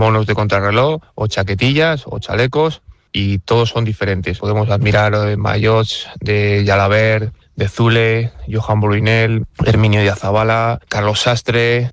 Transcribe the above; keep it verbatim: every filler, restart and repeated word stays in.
monos de contrarreloj o chaquetillas o chalecos y todos son diferentes. Podemos admirar eh, maillots de Jalabert, de Zule, Johan Bruyneel, Herminio Diazabala, Carlos Sastre,